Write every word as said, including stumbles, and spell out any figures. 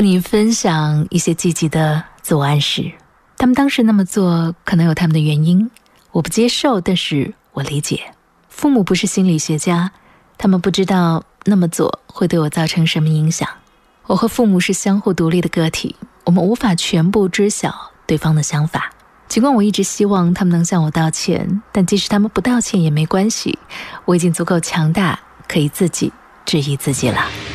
和你分享一些积极的自我暗示。他们当时那么做可能有他们的原因，我不接受，但是我理解。父母不是心理学家，他们不知道那么做会对我造成什么影响。我和父母是相互独立的个体，我们无法全部知晓对方的想法。尽管我一直希望他们能向我道歉，但即使他们不道歉也没关系，我已经足够强大，可以自己质疑自己了。